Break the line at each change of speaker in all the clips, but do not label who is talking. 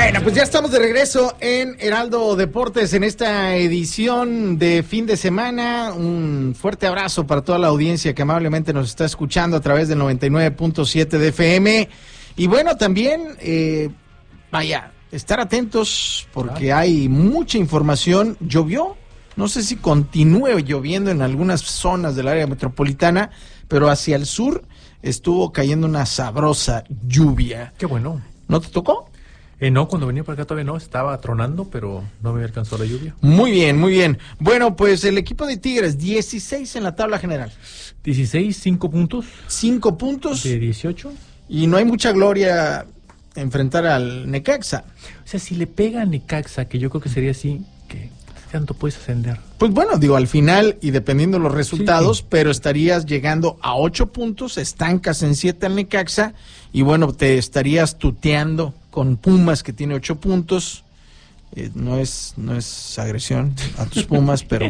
Bueno, pues ya estamos de regreso en Heraldo Deportes en esta edición de fin de semana. Un fuerte abrazo para toda la audiencia que amablemente nos está escuchando a través del 99.7 de FM. Y bueno, también, estar atentos porque hay mucha información. Llovió, no sé si continúe lloviendo en algunas zonas del área metropolitana, pero hacia el sur estuvo cayendo una sabrosa lluvia.
Qué bueno.
¿No te tocó?
No, cuando venía para acá todavía no, estaba tronando, pero no me alcanzó la lluvia.
Muy bien, muy bien. Bueno, pues el equipo de Tigres, 16 en la tabla general.
16, 5 puntos.
5 puntos.
De 18.
Y no hay mucha gloria enfrentar al Necaxa.
O sea, si le pega a Necaxa, que yo creo que sería así, ¿qué tanto puedes ascender?
Pues bueno, digo, al final, y dependiendo de los resultados, sí. Pero estarías llegando a 8 puntos, estancas en 7 al Necaxa, y bueno, te estarías tuteando con Pumas, que tiene 8 puntos. No es agresión a tus Pumas, pero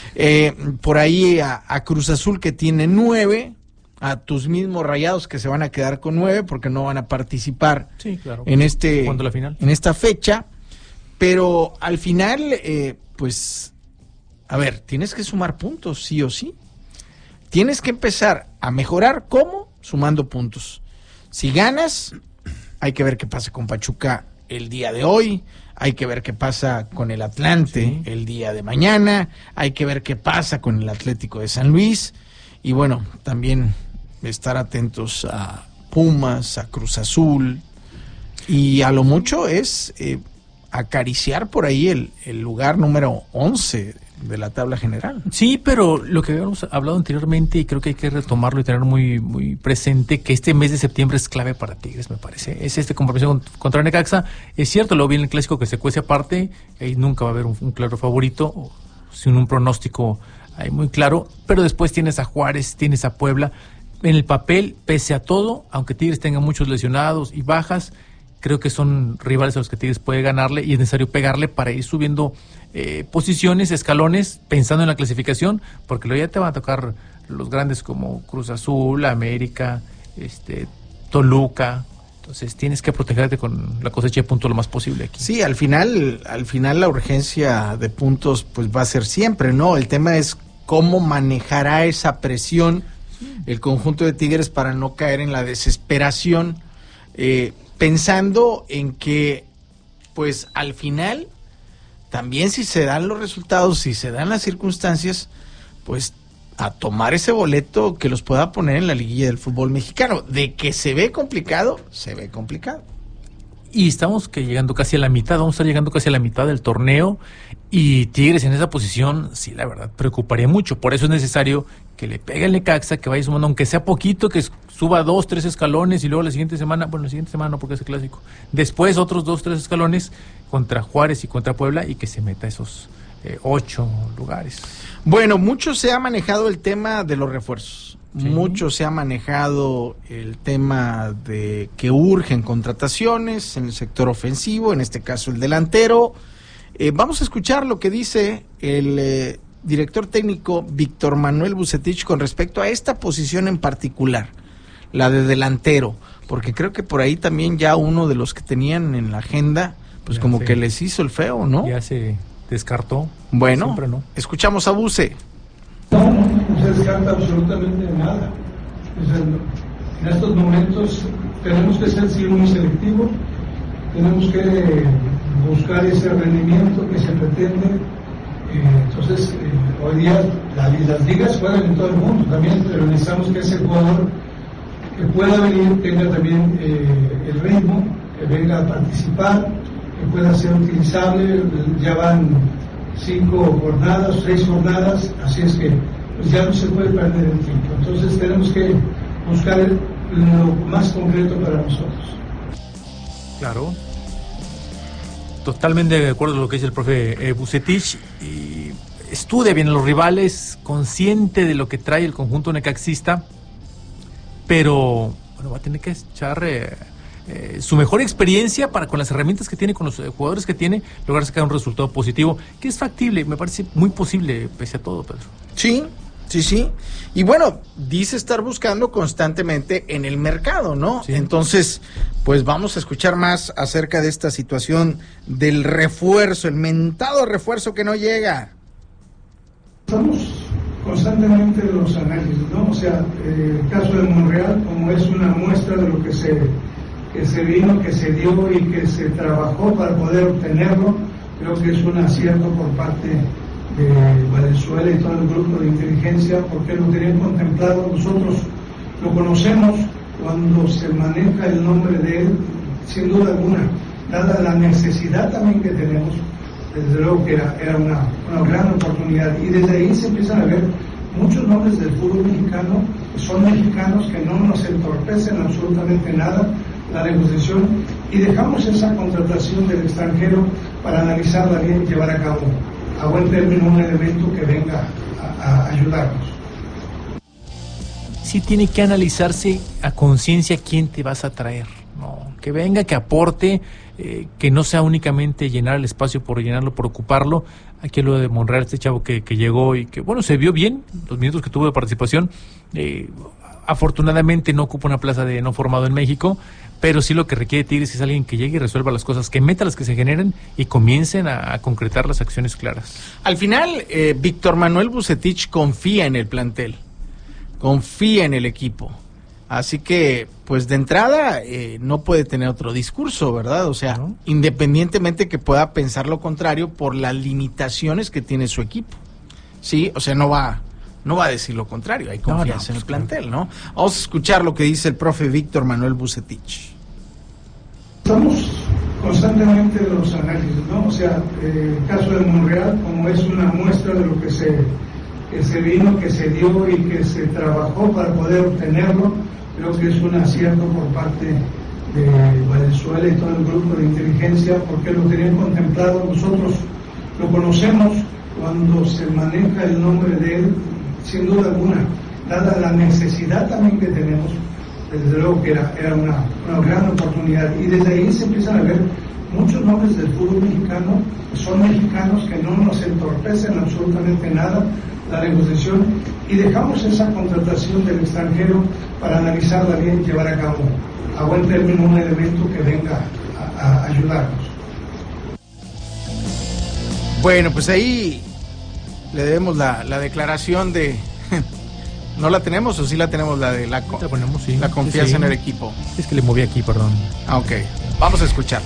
por ahí a Cruz Azul, que tiene 9, a tus mismos Rayados, que se van a quedar con 9 porque no van a participar
claro,
en
la final,
en esta fecha. Pero al final, pues, a ver, tienes que sumar puntos, sí o sí. Tienes que empezar a mejorar. ¿Cómo? Sumando puntos. Si ganas, hay que ver qué pasa con Pachuca el día de hoy, hay que ver qué pasa con el Atlante el día de mañana, hay que ver qué pasa con el Atlético de San Luis, y bueno, también estar atentos a Pumas, a Cruz Azul, y a lo mucho es acariciar por ahí el lugar número 11 de la tabla general.
Sí, pero lo que habíamos hablado anteriormente, y creo que hay que retomarlo y tener muy, muy presente, que este mes de septiembre es clave para Tigres, me parece. Es este compromiso contra Necaxa. Es cierto, luego viene el clásico que se cuece aparte, ahí nunca va a haber un claro favorito, sin un pronóstico ahí muy claro, pero después tienes a Juárez, tienes a Puebla. En el papel, pese a todo, aunque Tigres tenga muchos lesionados y bajas, creo que son rivales a los que Tigres puede ganarle, y es necesario pegarle para ir subiendo posiciones, escalones, pensando en la clasificación, porque luego ya te van a tocar los grandes como Cruz Azul, América, Toluca. Entonces tienes que protegerte con la cosecha de puntos lo más posible aquí.
Sí, al final la urgencia de puntos pues va a ser siempre, ¿no? El tema es cómo manejará esa presión el conjunto de Tigres para no caer en la desesperación, pensando en que pues al final también, si se dan los resultados, si se dan las circunstancias, pues a tomar ese boleto que los pueda poner en la liguilla del fútbol mexicano. De que se ve complicado, se ve complicado.
Y estamos llegando casi a la mitad, vamos a estar llegando casi a la mitad del torneo, y Tigres en esa posición, sí, la verdad, preocuparía mucho. Por eso es necesario que le pegue el Necaxa, que vaya sumando, aunque sea poquito, que suba 2, 3 escalones, y luego la siguiente semana no, porque es el clásico, después otros 2, 3 escalones contra Juárez y contra Puebla, y que se meta esos 8 lugares.
Bueno, mucho se ha manejado el tema de los refuerzos. Sí. Mucho se ha manejado el tema de que urgen contrataciones en el sector ofensivo, en este caso el delantero. Vamos a escuchar lo que dice el director técnico Víctor Manuel Vucetich con respecto a esta posición en particular, la de delantero, porque creo que por ahí también ya uno de los que tenían en la agenda, pues ya como que les hizo el feo, ¿no?
Ya se descartó.
Bueno,
siempre no.
Escuchamos a Buce.
No se descarta absolutamente nada. O sea, en estos momentos tenemos que ser muy selectivos, tenemos que buscar ese rendimiento que se pretende. Entonces, hoy día las ligas juegan en todo el mundo también, pero necesitamos que ese jugador que pueda venir tenga también el ritmo, que venga a participar, que pueda ser utilizable. Ya van 5 jornadas, 6 jornadas, así es que pues ya no se puede perder el tiempo. Entonces tenemos que buscar lo más concreto para nosotros.
Claro. Totalmente de acuerdo con lo que dice el profe Vucetich, y estudia bien a los rivales, consciente de lo que trae el conjunto necaxista, pero bueno, va a tener que echar su mejor experiencia para, con las herramientas que tiene, con los jugadores que tiene, lograr sacar un resultado positivo, que es factible, me parece muy posible pese a todo, Pedro.
Sí, Sí, sí. Y bueno, dice estar buscando constantemente en el mercado, ¿no?
Sí.
Entonces, pues vamos a escuchar más acerca de esta situación del refuerzo, el mentado refuerzo que no llega.
Estamos constantemente en los análisis, ¿no? O sea, el caso de Monreal, como es una muestra de lo que se vino, que se dio y que se trabajó para poder obtenerlo, creo que es un acierto por parte de Valenzuela y todo el grupo de inteligencia, porque lo tenían contemplado. Nosotros lo conocemos cuando se maneja el nombre de él, sin duda alguna, dada la necesidad también que tenemos, desde luego que era una gran oportunidad, y desde ahí se empiezan a ver muchos nombres del fútbol mexicano, que son mexicanos, que no nos entorpecen absolutamente nada la negociación, y dejamos esa contratación del extranjero para analizarla bien y llevar a cabo a buen término un elemento que venga a ayudarnos.
Sí tiene que analizarse a conciencia quién te vas a traer, ¿no? Que venga, que aporte, que no sea únicamente llenar el espacio por llenarlo, por ocuparlo. Aquí lo de Monreal, este chavo que llegó y que, bueno, se vio bien, los minutos que tuvo de participación. Afortunadamente no ocupa una plaza de no formado en México, pero sí lo que requiere Tigres es alguien que llegue y resuelva las cosas, que meta las que se generen y comiencen a concretar las acciones claras.
Al final, Víctor Manuel Vucetich confía en el plantel, confía en el equipo. Así que, pues de entrada, no puede tener otro discurso, ¿verdad? O sea,
¿no?
Independientemente que pueda pensar lo contrario por las limitaciones que tiene su equipo. Sí, o sea, no va a decir lo contrario, hay confianza en el plantel, ¿no? Vamos a escuchar lo que dice el profe Víctor Manuel Vucetich.
Estamos constantemente en los análisis, ¿no? O sea, el caso de Monreal, como es una muestra de lo que se vino, que se dio y que se trabajó para poder obtenerlo, creo que es un acierto por parte de Valenzuela y todo el grupo de inteligencia, porque lo tenían contemplado. Nosotros lo conocemos cuando se maneja el nombre de él, sin duda alguna, dada la necesidad también que tenemos, desde luego que era una gran oportunidad, y desde ahí se empiezan a ver muchos nombres del fútbol mexicano, que son mexicanos, que no nos entorpecen absolutamente nada la negociación, y dejamos esa contratación del extranjero para analizarla bien y llevar a cabo a buen término un elemento que venga a ayudarnos.
Bueno, pues ahí le debemos la declaración de... ¿No la tenemos o sí la tenemos? La de la
ponemos, sí.
La confianza
Sí.
en el equipo.
Es que le moví aquí, perdón.
Ah, ok. Vamos a escuchar.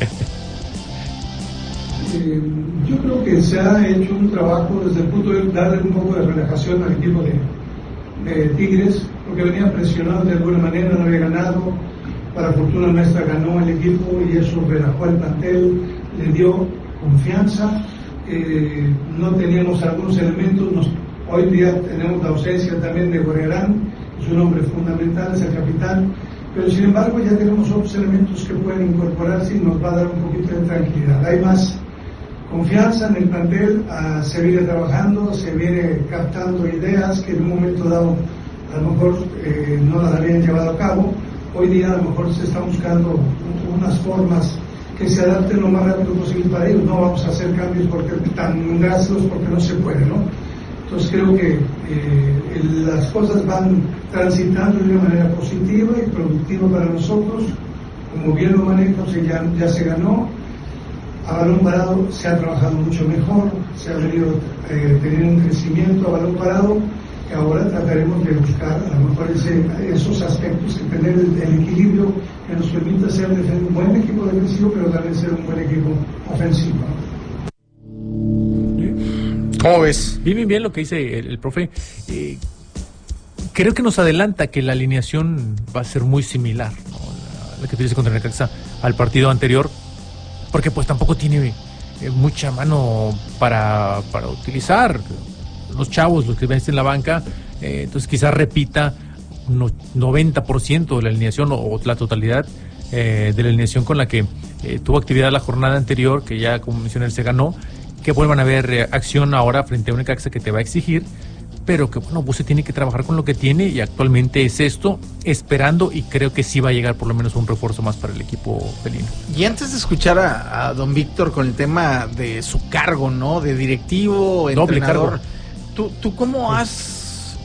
Yo creo que se ha hecho un trabajo desde el punto de darle un poco de relajación al equipo de Tigres, porque venía presionado de alguna manera, no había ganado. Para fortuna nuestra ganó el equipo y eso relajó al plantel, le dio confianza. No teníamos algunos elementos, hoy día tenemos la ausencia también de Gorriarán, es un hombre fundamental, es el capitán, pero sin embargo ya tenemos otros elementos que pueden incorporarse y nos va a dar un poquito de tranquilidad. Hay más confianza en el plantel, se viene trabajando, se viene captando ideas que en un momento dado a lo mejor no las habían llevado a cabo. Hoy día a lo mejor se están buscando unas formas que se adapten lo más rápido posible para ellos. No vamos a hacer cambios tan drásticos porque no se puede, ¿no? Entonces creo que las cosas van transitando de una manera positiva y productiva para nosotros. Como bien lo maneja, o sea, ya se ganó. A balón parado se ha trabajado mucho mejor, se ha venido teniendo un crecimiento a balón parado, que ahora trataremos de buscar a lo mejor esos aspectos, que tener el equilibrio que nos permita ser un buen equipo defensivo, pero también ser un buen equipo ofensivo.
¿Cómo ves?
Bien lo que dice el profe. Creo que nos adelanta que la alineación va a ser muy similar, ¿no? La que utiliza contra Necaxa al partido anterior, porque pues tampoco tiene mucha mano para utilizar. Los chavos, los que ven en la banca, entonces quizás repita un 90% de la alineación o la totalidad de la alineación con la que tuvo actividad la jornada anterior, que ya, como mencioné, se ganó, que vuelvan a ver acción ahora frente a un Necaxa que te va a exigir, pero que bueno, Buse tiene que trabajar con lo que tiene y actualmente es esto, esperando, y creo que sí va a llegar por lo menos un refuerzo más para el equipo felino.
Y antes de escuchar a don Víctor con el tema de su cargo, ¿no? De directivo,
Doble
entrenador,
cargo.
¿tú cómo has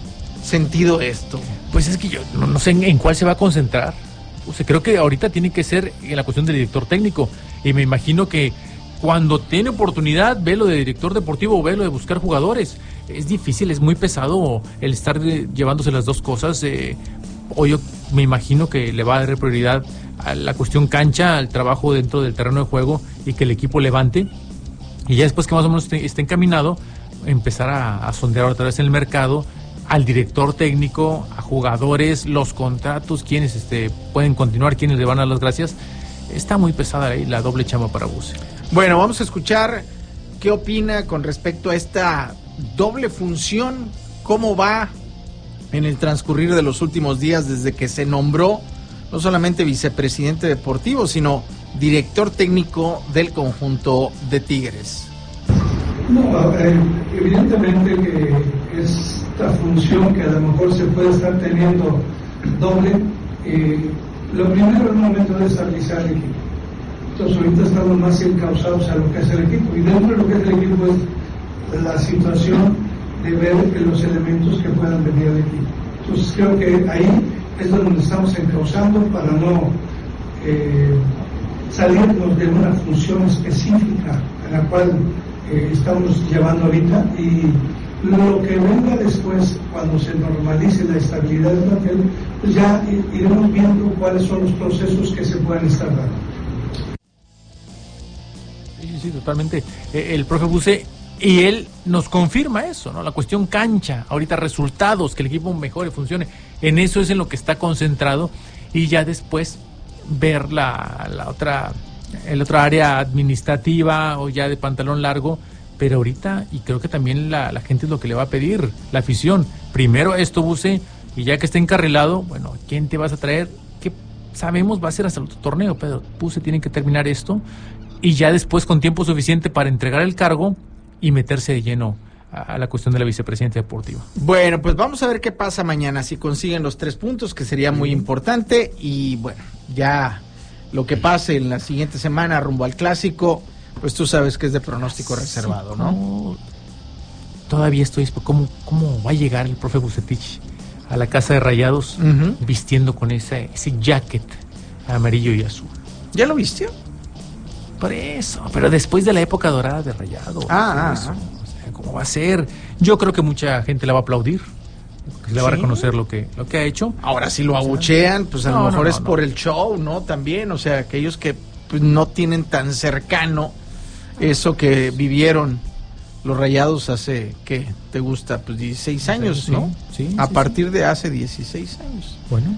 sentido esto?
Pues es que yo no sé en cuál se va a concentrar. O sea, creo que ahorita tiene que ser en la cuestión del director técnico. Y me imagino que cuando tiene oportunidad, ve lo de director deportivo, ve lo de buscar jugadores. Es difícil, es muy pesado el estar llevándose las dos cosas. O yo me imagino que le va a dar prioridad a la cuestión cancha, al trabajo dentro del terreno de juego y que el equipo levante. Y ya después que más o menos esté encaminado, empezar a sondear otra vez en el mercado al director técnico, a jugadores, los contratos, quienes pueden continuar, quienes le van a dar las gracias. Está muy pesada ahí la doble chamba para Buse.
Bueno, vamos a escuchar qué opina con respecto a esta doble función, cómo va en el transcurrir de los últimos días desde que se nombró no solamente vicepresidente deportivo, sino director técnico del conjunto de Tigres.
No, evidentemente que esta función que a lo mejor se puede estar teniendo doble, lo primero es el momento de estabilizar el equipo. Entonces ahorita estamos más encausados a lo que es el equipo, y dentro de lo que es el equipo es la situación de ver los elementos que puedan venir al equipo. Entonces creo que ahí es donde estamos encauzando para no salirnos de una función específica en la cual estamos llevando ahorita, y lo que venga después, cuando se normalice la estabilidad del plantel, pues ya iremos viendo cuáles son los procesos que se pueden estar dando.
Sí, totalmente. El profe Buse, y él nos confirma eso, ¿no? La cuestión cancha, ahorita resultados, que el equipo mejore, funcione. En eso es en lo que está concentrado, y ya después ver el otra área administrativa o ya de pantalón largo. Pero ahorita, y creo que también la gente es lo que le va a pedir, la afición. Primero esto, Buse, y ya que esté encarrilado, bueno, ¿quién te vas a traer? ¿Qué sabemos va a ser hasta el otro torneo? Pero Buse tiene que terminar esto, y ya después con tiempo suficiente para entregar el cargo y meterse de lleno a la cuestión de la vicepresidenta deportiva.
Bueno, pues vamos a ver qué pasa mañana, si consiguen los 3 puntos, que sería muy importante, y bueno, ya lo que pase en la siguiente semana rumbo al clásico, pues tú sabes que es de pronóstico reservado, ¿no?
Todavía estoy... ¿Cómo va a llegar el profe Bucetich a la casa de Rayados vistiendo con ese jacket amarillo y azul?
¿Ya lo vistió?
Por eso, pero después de la época dorada de Rayados. O sea, ¿cómo va a ser? Yo creo que mucha gente le va a aplaudir, que le va a reconocer lo que ha hecho.
Ahora, si lo abuchean, pues a lo mejor es por el show, ¿no? También, o sea, aquellos que pues no tienen tan cercano eso que vivieron los Rayados hace, ¿qué te gusta? Pues 16 años, ¿no?
Sí,
a partir de hace 16 años.
Bueno.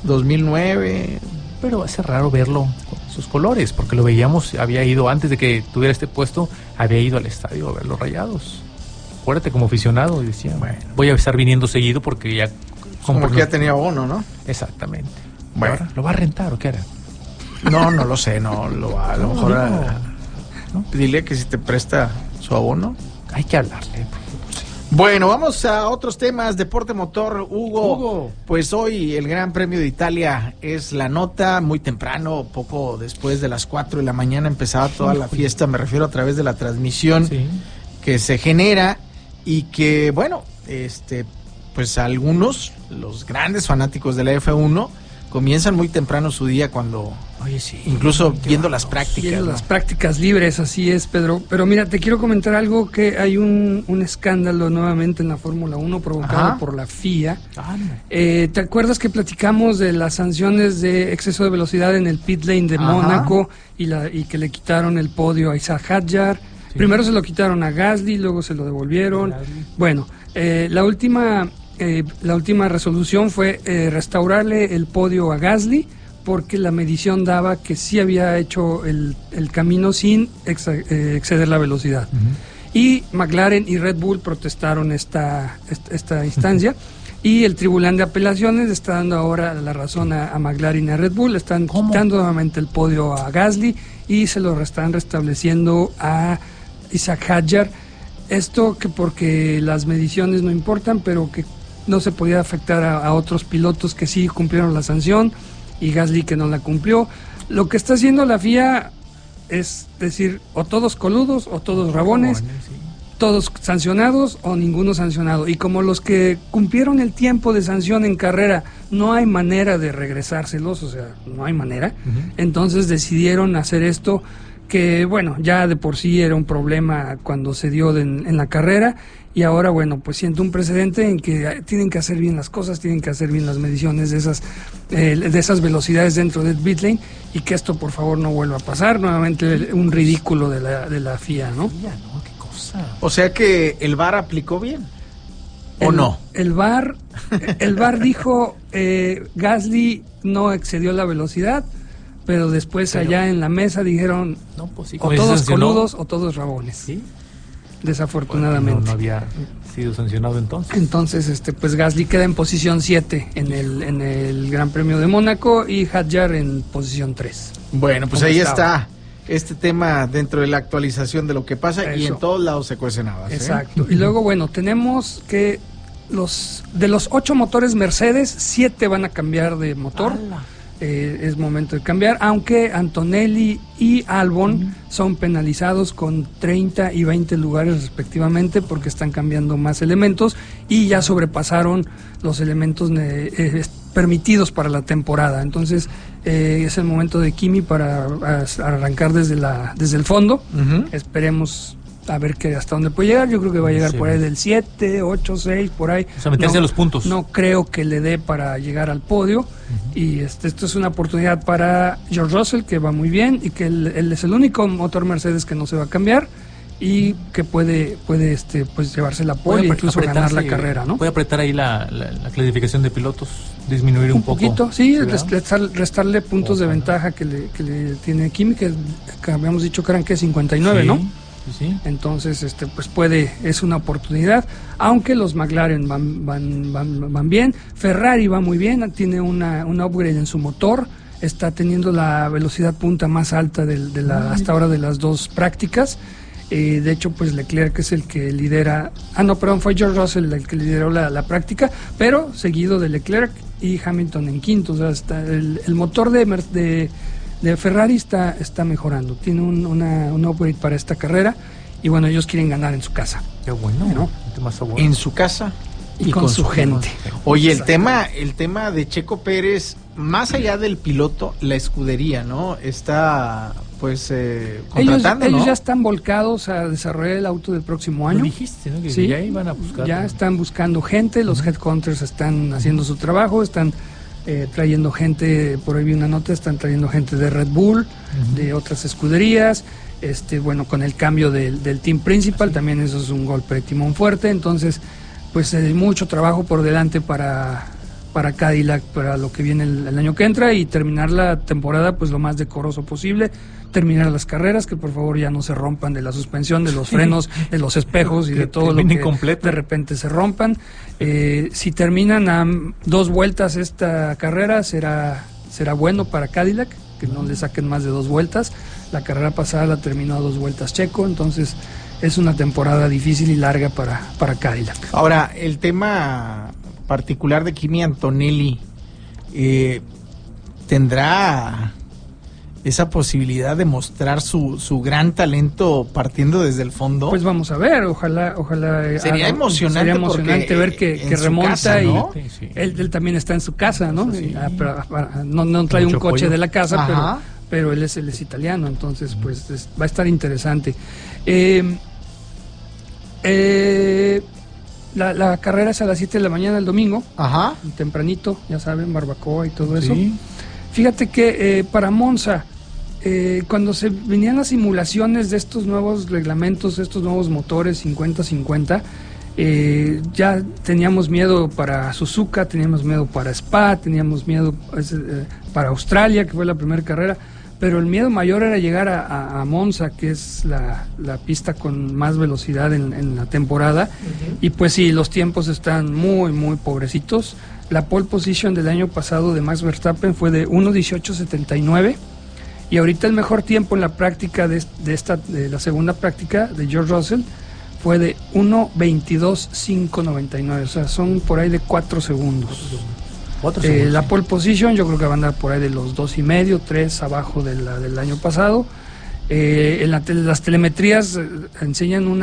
2009.
Pero va a ser raro verlo con sus colores, porque lo veíamos, había ido, antes de que tuviera este puesto, había ido al estadio a ver los Rayados. Acuérdate, como aficionado, y decía, bueno, voy a estar viniendo seguido porque ya...
Como que ya tenía bono, ¿no?
Exactamente.
Bueno.
Ahora, ¿lo va a rentar o qué hará?
No lo sé, no lo va, a lo mejor ¿no? Dile que si te presta su abono.
Hay que hablarle.
Bueno, vamos a otros temas. Deporte motor, Hugo. Pues hoy el Gran Premio de Italia es la nota, muy temprano, poco después de las 4 de la mañana empezaba toda la fiesta, me refiero a través de la transmisión que se genera, y que, bueno, pues algunos, los grandes fanáticos de la F1, comienzan muy temprano su día cuando...
Oye, sí.
Incluso viendo las prácticas.
Viendo
¿no?
las prácticas libres, así es, Pedro. Pero mira, te quiero comentar algo, que hay un escándalo nuevamente en la Fórmula 1 provocado por la FIA. ¿Te acuerdas que platicamos de las sanciones de exceso de velocidad en el pit lane de Mónaco y que le quitaron el podio a Isaac Hadjar? Sí. Primero se lo quitaron a Gasly, luego se lo devolvieron. Bueno, la última resolución fue restaurarle el podio a Gasly, porque la medición daba que sí había hecho el camino sin exceder la velocidad. Y McLaren y Red Bull protestaron esta instancia, y el Tribunal de Apelaciones está dando ahora la razón a McLaren y a Red Bull, están quitando nuevamente el podio a Gasly y se lo están restableciendo a Isaac Hadjar. Esto que porque las mediciones no importan, pero que no se podía afectar a otros pilotos que sí cumplieron la sanción, y Gasly que no la cumplió. Lo que está haciendo la FIA es decir, o todos coludos o todos rabones. todos sancionados o ninguno sancionado. Y como los que cumplieron el tiempo de sanción en carrera, no hay manera de regresárselos, o sea, no hay manera, entonces decidieron hacer esto, que bueno, ya de por sí era un problema cuando se dio en la carrera, y ahora bueno, pues siento un precedente en que tienen que hacer bien las cosas, tienen que hacer bien las mediciones de esas velocidades dentro del pit lane, y que esto por favor no vuelva a pasar. Nuevamente un ridículo de la FIA, ¿no?
O sea que el VAR aplicó bien, ¿o no?
El VAR dijo, Gasly no excedió la velocidad, pero después allá en la mesa dijeron,
no, pues sí,
o todos coludos o todos rabones. ¿Sí? Desafortunadamente.
Bueno, no había sido sancionado entonces.
Entonces, pues Gasly queda en posición 7 en el Gran Premio de Mónaco, y Hadjar en posición 3.
Bueno, pues ahí está este tema dentro de la actualización de lo que pasa. Eso. Y en todos lados se cuecen habas.
Exacto. Y luego, bueno, tenemos que de los 8 motores Mercedes, 7 van a cambiar de motor. Es momento de cambiar, aunque Antonelli y Albon son penalizados con 30 y 20 lugares respectivamente, porque están cambiando más elementos y ya sobrepasaron los elementos permitidos para la temporada. Entonces es el momento de Kimi para arrancar desde el fondo. Esperemos a ver hasta dónde puede llegar. Yo creo que va a llegar por ahí del 7, 8, 6, por ahí.
O sea, meterse a los puntos.
No creo que le dé para llegar al podio. Y esto es una oportunidad para George Russell, que va muy bien, y que él es el único motor Mercedes que no se va a cambiar, y que puede pues llevarse la pole e incluso ganar la carrera, ¿no?
Puede apretar ahí la clasificación de pilotos, disminuir un poco.
Poquito, sí, restarle puntos de ventaja que le tiene Kimi, que habíamos dicho que eran 59, ¿no?
Sí.
Entonces, pues es una oportunidad, aunque los McLaren van bien, Ferrari va muy bien, tiene una upgrade en su motor, está teniendo la velocidad punta más alta hasta ahora de las 2 prácticas. De hecho, pues Leclerc es el que lidera, fue George Russell el que lideró la práctica, pero seguido de Leclerc y Hamilton en quinto. O sea, el motor de Ferrari está mejorando, tiene un upgrade para esta carrera, y bueno, ellos quieren ganar en su casa.
Qué bueno,
¿no?
En su casa
y con su gente.
Oye, el tema de Checo Pérez, más allá del piloto, la escudería, ¿no? Está pues contratando,
ellos
¿no?
ya están volcados a desarrollar el auto del próximo año.
Lo dijiste, ¿no? Que
sí,
ya iban a buscar.
Ya están buscando gente, los headhunters están haciendo su trabajo, están trayendo gente, por ahí vi una nota, están trayendo gente de Red Bull, de otras escuderías. Bueno, con el cambio del team principal, también eso es un golpe de timón fuerte. Entonces, pues mucho trabajo por delante para Cadillac, para lo que viene el año que entra, y terminar la temporada pues lo más decoroso posible, terminar las carreras, que por favor ya no se rompan de la suspensión, de los frenos, de los espejos y de todo lo que de repente se rompan. Si terminan a 2 vueltas esta carrera, será bueno para Cadillac, que no le saquen más de 2 vueltas. La carrera pasada la terminó a 2 vueltas Checo, entonces es una temporada difícil y larga para Cadillac.
Ahora, el tema particular de Kimi Antonelli, ¿tendrá esa posibilidad de mostrar su gran talento partiendo desde el fondo?
Pues vamos a ver, ojalá
sería emocionante
ver que remonta casa, ¿no? Y él también está en su casa, ¿no? Sí. No trae un coche apoyo de la casa, pero él es italiano, entonces pues va a estar interesante. La carrera es a las 7 de la mañana el domingo, tempranito, ya saben, barbacoa y todo eso. Fíjate que para Monza, cuando se venían las simulaciones de estos nuevos reglamentos, estos nuevos motores 50-50, ya teníamos miedo para Suzuka, teníamos miedo para Spa, teníamos miedo para Australia, que fue la primera carrera, pero el miedo mayor era llegar a Monza, que es la pista con más velocidad en la temporada. Y pues sí, los tiempos están muy, muy pobrecitos. La pole position del año pasado de Max Verstappen fue de 1:18.79, y ahorita el mejor tiempo en la práctica de la segunda práctica de George Russell fue de 1:22.599, o sea, son por ahí de 4 segundos. La pole position yo creo que va a andar por ahí de los 2.5, 3 abajo del año pasado. Las telemetrías enseñan una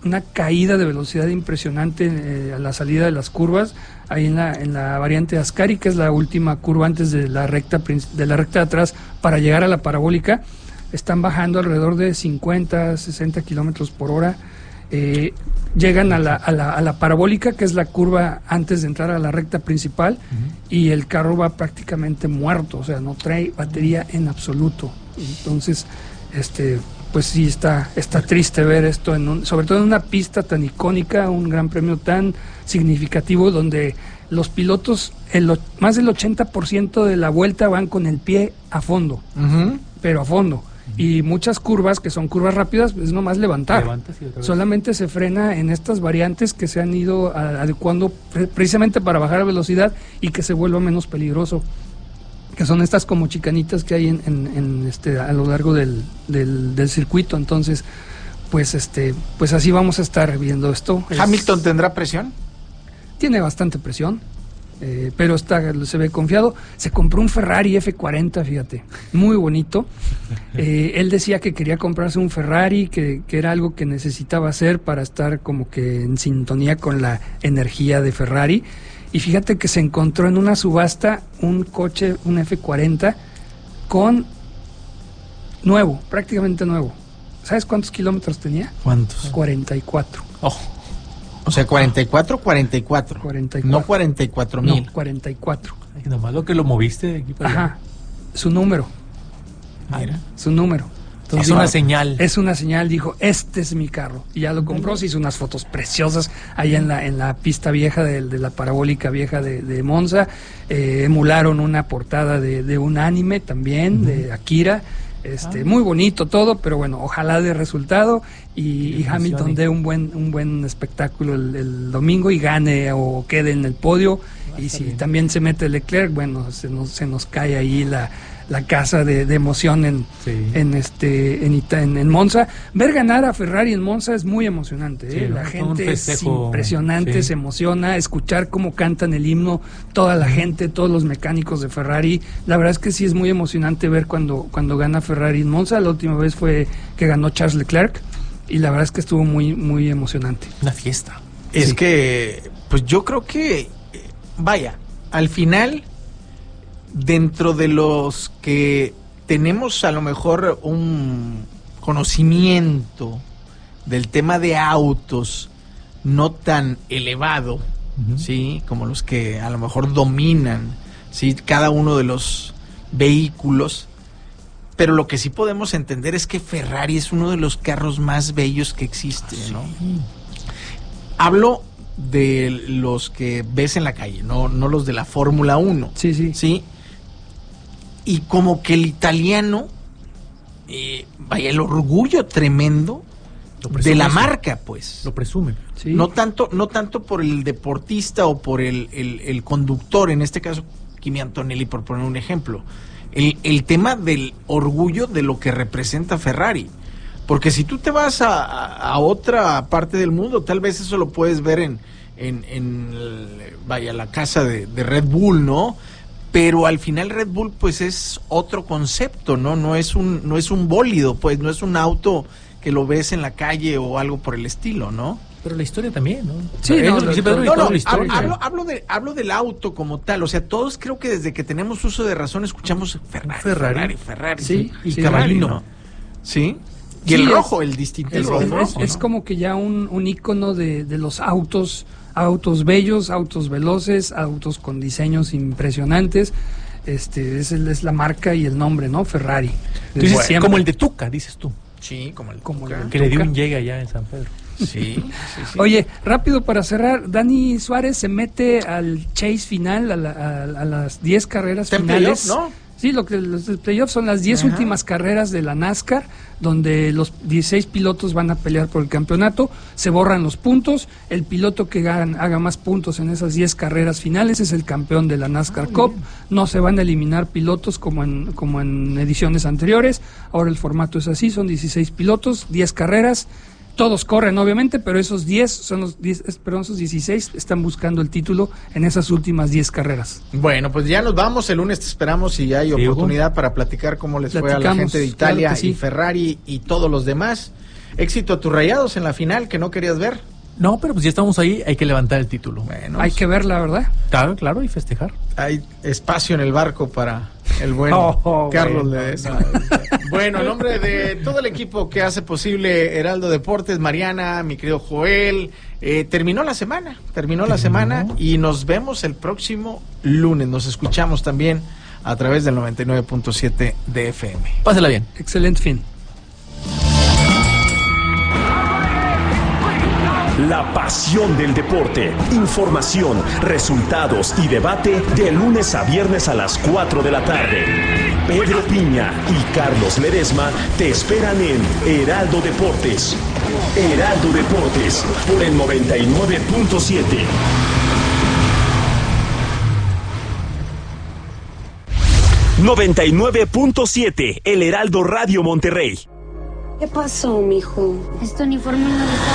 una caída de velocidad impresionante a la salida de las curvas, ahí en la variante Ascari, que es la última curva antes de la recta de atrás para llegar a la parabólica. Están bajando alrededor de 50, 60 kilómetros por hora. Llegan a la parabólica, que es la curva antes de entrar a la recta principal, y el carro va prácticamente muerto, o sea, no trae batería en absoluto. Entonces, pues sí, está triste ver esto, sobre todo en una pista tan icónica, un gran premio tan significativo, donde los pilotos, más del 80% de la vuelta van con el pie a fondo, pero a fondo. Y muchas curvas, que son curvas rápidas, es nomás levantar. Solamente se frena en estas variantes que se han ido adecuando precisamente para bajar la velocidad y que se vuelva menos peligroso, que son estas como chicanitas que hay a lo largo del circuito. Entonces, pues así vamos a estar viendo esto.
¿Hamilton tendrá presión?
Tiene bastante presión. Pero se ve confiado. Se compró un Ferrari F40, fíjate, muy bonito. Él decía que quería comprarse un Ferrari, que era algo que necesitaba hacer para estar como que en sintonía con la energía de Ferrari. Y fíjate que se encontró en una subasta un coche, un F40 nuevo, prácticamente nuevo. ¿Sabes cuántos kilómetros tenía?
¿Cuántos?
44.
O sea, 44. No 44,000.
No, 44.
Ay, nomás lo que lo moviste de aquí para allá.
Ajá. Su número.
Mira.
Su número. Entonces,
es una señal.
Es una señal, dijo, este es mi carro. Y ya lo compró, se hizo unas fotos preciosas allá en la pista vieja de la parabólica vieja de Monza. Emularon una portada de un anime también, de Akira. Muy bonito todo, pero bueno, ojalá dé resultado y Hamilton dé un buen espectáculo el domingo y gane o quede en el podio. Y si también se mete Leclerc, bueno, se nos cae ahí la casa de emoción en Monza. Ver ganar a Ferrari en Monza es muy emocionante, ¿eh?
Sí,
la gente es impresionante, se emociona, escuchar cómo cantan el himno, toda la gente, todos los mecánicos de Ferrari. La verdad es que sí es muy emocionante ver cuando gana Ferrari en Monza. La última vez fue que ganó Charles Leclerc y la verdad es que estuvo muy, muy emocionante.
Una fiesta.
Es que, pues yo creo que, vaya, al final, dentro de los que tenemos a lo mejor un conocimiento del tema de autos no tan elevado, ¿sí? Como los que a lo mejor dominan, ¿sí? Cada uno de los vehículos, pero lo que sí podemos entender es que Ferrari es uno de los carros más bellos que existe, ¿no? Hablo de los que ves en la calle, no los de la Fórmula 1. Sí. Y como que el italiano, vaya, el orgullo tremendo de la marca, pues.
Lo presume.
Sí. No tanto por el deportista o por el conductor, en este caso Kimi Antonelli, por poner un ejemplo. El tema del orgullo de lo que representa Ferrari. Porque si tú te vas a otra parte del mundo, tal vez eso lo puedes ver en la casa de Red Bull, ¿no? Pero al final Red Bull pues es otro concepto, ¿no? No es un bólido, pues no es un auto que lo ves en la calle o algo por el estilo, ¿no?
Pero la historia también, ¿no?
Sí,
hablo del auto como tal, o sea, todos creo que desde que tenemos uso de razón escuchamos Ferrari.
Sí,
y Caballino, ¿no? Sí. Y el rojo, el distintivo.
Es como que ya un ícono de los autos bellos, autos veloces, autos con diseños impresionantes. Es la marca y el nombre, ¿no? Ferrari.
Como el de Tuca, dices tú.
Sí, como el
Tuca. Que le dio un llegue allá en San Pedro.
Sí.
Oye, rápido para cerrar, Dani Suárez se mete al chase final, a las 10 carreras finales.
Playoff, ¿no?
Sí, los playoffs son las 10 últimas carreras de la NASCAR, donde los 16 pilotos van a pelear por el campeonato, se borran los puntos, el piloto que haga más puntos en esas 10 carreras finales es el campeón de la NASCAR Cup. No se van a eliminar pilotos como en ediciones anteriores, ahora el formato es así, son 16 pilotos, 10 carreras, Todos corren, obviamente, pero esos 16 están buscando el título en esas últimas 10 carreras.
Bueno, pues ya nos vamos. El lunes te esperamos y hay oportunidad para platicar cómo les fue a la gente de Italia, claro, y Ferrari y todos los demás. Éxito a tus Rayados en la final que no querías ver.
No, pero pues ya estamos ahí, hay que levantar el título.
Bueno, hay que verla, ¿verdad?
Claro, y festejar.
Hay espacio en el barco para el buen Carlos Ledesma. Bueno, en nombre de todo el equipo que hace posible Heraldo Deportes, Mariana, mi querido Joel, terminó la semana y nos vemos el próximo lunes. Nos escuchamos también a través del 99.7 de FM.
Pásela bien.
Excelente fin.
La pasión del deporte, información, resultados y debate de lunes a viernes a las 4 de la tarde. Pedro Piña y Carlos Ledesma te esperan en Heraldo Deportes. Heraldo Deportes por el 99.7. ...99.7, el Heraldo Radio Monterrey.
¿Qué pasó, mijo?
Este uniforme no está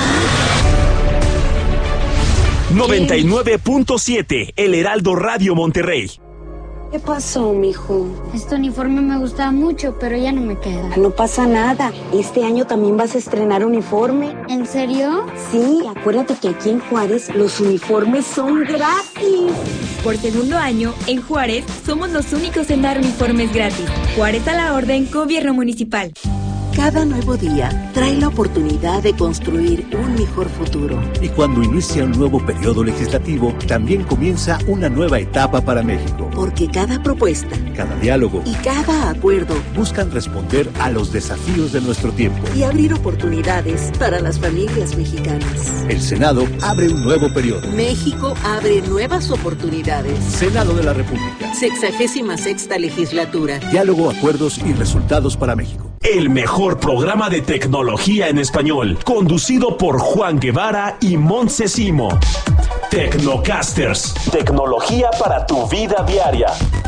99.7, el Heraldo Radio Monterrey.
¿Qué pasó, mijo?
Este uniforme me gustaba mucho, pero ya no me queda.
No pasa nada. Este año también vas a estrenar uniforme.
¿En serio?
Sí, acuérdate que aquí en Juárez los uniformes son gratis.
Por segundo año, en Juárez, somos los únicos en dar uniformes gratis. Juárez a la orden, Gobierno Municipal.
Cada nuevo día trae la oportunidad de construir un mejor futuro.
Y cuando inicia un nuevo periodo legislativo, también comienza una nueva etapa para México.
Porque cada propuesta,
cada diálogo
y cada acuerdo
buscan responder a los desafíos de nuestro tiempo
y abrir oportunidades para las familias mexicanas.
El Senado abre un nuevo periodo.
México abre nuevas oportunidades.
Senado de la República.
66ª legislatura.
Diálogo, acuerdos y resultados para México.
El mejor programa de tecnología en español, conducido por Juan Guevara y Montse Simo. Tecnocasters, tecnología para tu vida diaria.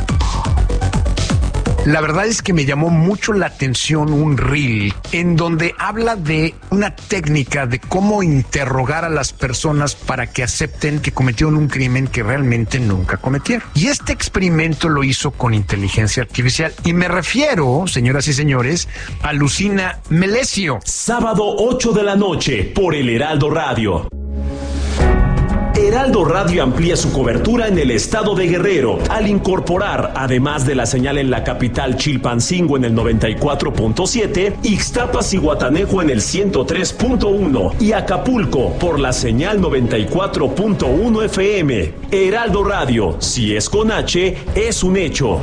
La verdad es que me llamó mucho la atención un reel en donde habla de una técnica de cómo interrogar a las personas para que acepten que cometieron un crimen que realmente nunca cometieron. Y este experimento lo hizo con inteligencia artificial. Y me refiero, señoras y señores, a Lucina Melesio.
Sábado 8 de la noche por el Heraldo Radio. Heraldo Radio amplía su cobertura en el estado de Guerrero al incorporar, además de la señal en la capital Chilpancingo en el 94.7, Ixtapas y Guatanejo en el 103.1 y Acapulco por la señal 94.1 FM. Heraldo Radio, si es con H, es un hecho.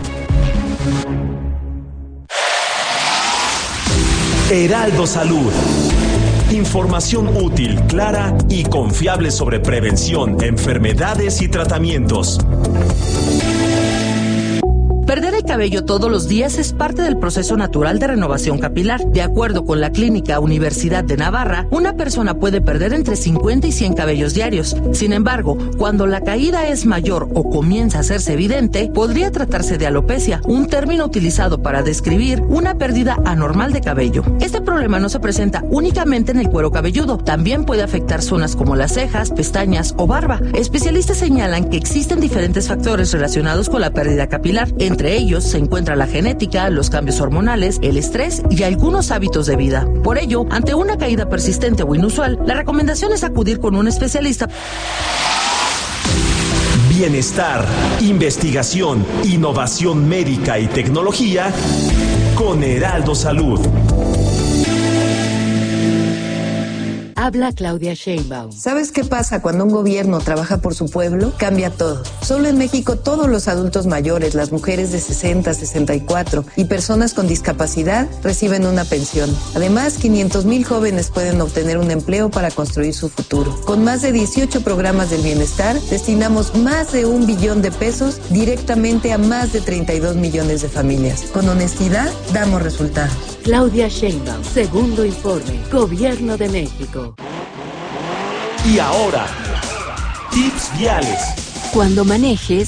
Heraldo Salud. Información útil, clara y confiable sobre prevención, enfermedades y tratamientos.
Perder el cabello todos los días es parte del proceso natural de renovación capilar. De acuerdo con la Clínica Universidad de Navarra, una persona puede perder entre 50 y 100 cabellos diarios. Sin embargo, cuando la caída es mayor o comienza a hacerse evidente, podría tratarse de alopecia, un término utilizado para describir una pérdida anormal de cabello. Este problema no se presenta únicamente en el cuero cabelludo, también puede afectar zonas como las cejas, pestañas o barba. Especialistas señalan que existen diferentes factores relacionados con la pérdida capilar. Entre ellos se encuentra la genética, los cambios hormonales, el estrés y algunos hábitos de vida. Por ello, ante una caída persistente o inusual, la recomendación es acudir con un especialista.
Bienestar, investigación, innovación médica y tecnología con Heraldo Salud.
Habla Claudia Sheinbaum.
¿Sabes qué pasa cuando un gobierno trabaja por su pueblo? Cambia todo. Solo en México todos los adultos mayores, las mujeres de 60, 64 y personas con discapacidad reciben una pensión. Además, 500,000 jóvenes pueden obtener un empleo para construir su futuro. Con más de 18 programas del bienestar, destinamos más de 1 billón de pesos directamente a más de 32 millones de familias. Con honestidad, damos resultados.
Claudia Sheinbaum, segundo informe, Gobierno de México.
Y ahora, tips viales.
Cuando manejes,